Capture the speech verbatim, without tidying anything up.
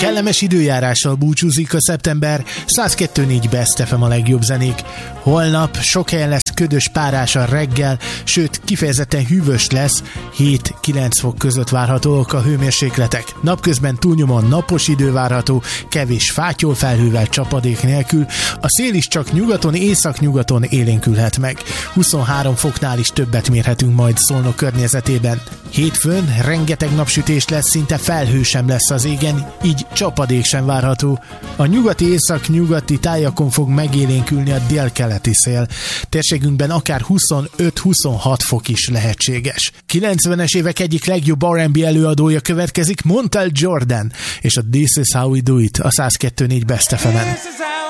Kellemes időjárással búcsúzik a szeptember, száz kettő négy Best ef em a legjobb zenék. Holnap sok helyen lesz ködös párás a reggel, sőt kifejezetten hűvös lesz, hét-kilenc fok között várhatóak a hőmérsékletek. Napközben túlnyomóan napos idő várható, kevés fátyolfelhővel, csapadék nélkül, a szél is csak nyugaton, északnyugaton élénkülhet meg. huszonhárom foknál is többet mérhetünk majd Szolnok környezetében. Hétfőn rengeteg napsütés lesz, szinte felhő sem lesz az égen, így csapadék sem várható. A nyugati észak-nyugati tájakon fog megélénkülni a délkeleti szél. Térségünkben akár huszonöt-huszonhat fok is lehetséges. kilencvenes évek egyik legjobb er and bé előadója következik, Montel Jordan, és a This Is How We Do It a száz kettő négy Best ef emen.